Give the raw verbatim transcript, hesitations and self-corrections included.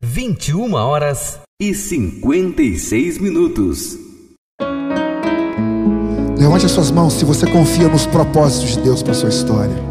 vinte e uma horas e cinquenta e seis minutos. Levante as suas mãos se você confia nos propósitos de Deus para a sua história.